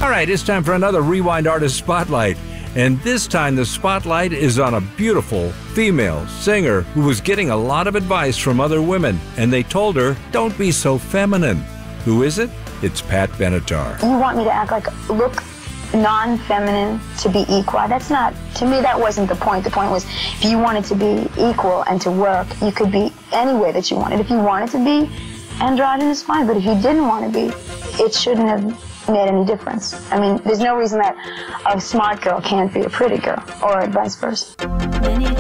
All right, it's time for another Rewind Artist Spotlight. And this time the spotlight is on a beautiful female singer who was getting a lot of advice from other women, and they told her, don't be so feminine. Who is it? It's Pat Benatar. You want me to act like, look non-feminine to be equal? That's not, to me, that wasn't the point. The point was, if you wanted to be equal and to work, you could be any way that you wanted. If you wanted to be androgynous, fine, but if you didn't want to be, it shouldn't have made any difference. I mean, there's no reason that a smart girl can't be a pretty girl, or vice versa.